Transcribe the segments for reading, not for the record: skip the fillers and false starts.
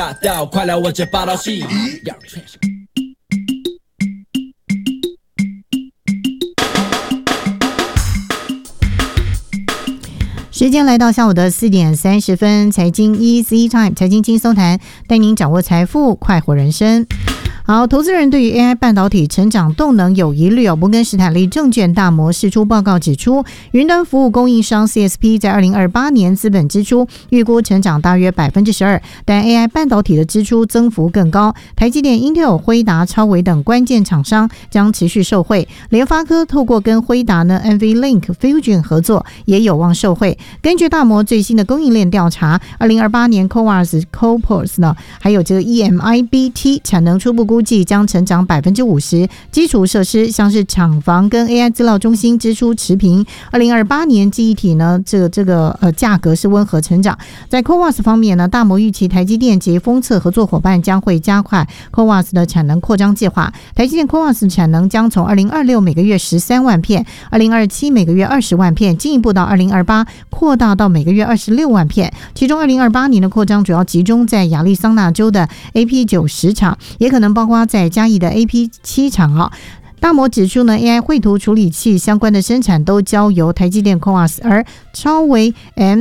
快来我这报道戏。 时间来到下午的4点30分，财经 Easy Time， 财经轻松谈，带您掌握财富，快活人生。好，投资人对于 AI 半导体成长动能有疑虑摩根士丹利证券大摩释出报告指出，云端服务供应商 CSP 在2028年资本支出预估成长大约 12%， 但 AI 半导体的支出增幅更高。台积电、Intel、辉达、超微等关键厂商将持续受惠，联发科透过跟辉达呢 NVLink Fusion 合作，也有望受惠。根据大摩最新的供应链调查，2028年 CoWoS 呢，还有这个 EMIBT 产能初步估计将成长 50%， 基础设施像是厂房跟 AI 资料中心支出持平。2028年记忆体呢，价格是温和成长。在 CoWoS 方面呢，大摩预期台积电及封测合作伙伴将会加快 CoWoS 的产能扩张计划。台积电 CoWoS 产能将从2026每个月13万片，2027每个月20万片，进一步到2028扩大到每个月26万片。其中2028年的扩张主要集中在亚利桑那州的 AP90 厂，也可能包括在嘉义的 AP7 厂大摩指出呢 ，AI 绘图处理器相关的生产都交由台积电 CoWoS， 而超微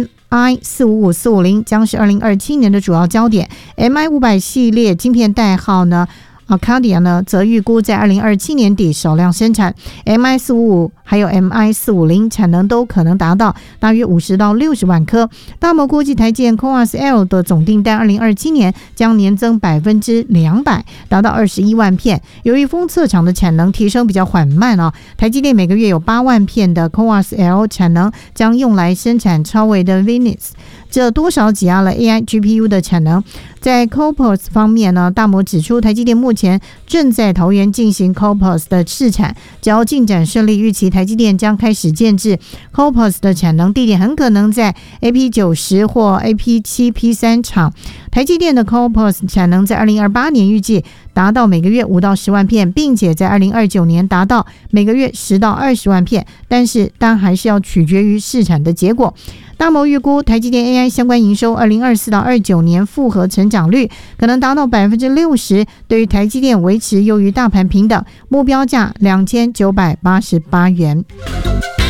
MI455、450将是2027年的主要焦点。MI500 系列晶片代号呢Arcadia 呢，则预估在2027年底少量生产 MI455 还有 MI450 产能都可能达到大约50到60万颗。大摩估计台积电 CoWoS-L 的总订单2027年将年增 200%， 达到21万片。由于封测厂的产能提升比较缓慢台积电每个月有8万片的 CoWoS-L 产能将用来生产超微的 Venus， 这多少挤压了 AI GPU 的产能。在 CoWoS 方面呢，大摩指出台积电目前正在桃园进行 CoWoS 的试产，只要进展顺利，预期台积电将开始建制 CoWoS 的产能地点很可能在 AP90 或 AP7P3 厂。台积电的 CoWoS 产能在2028年预计达到每个月5到10万片，并且在2029年达到每个月10到20万片，但还是要取决于试产的结果。大摩预估台积电 AI 相关营收2024到29年复合成长率可能达到 60%， 对于台积电维持优于大盘平等，目标价2988元。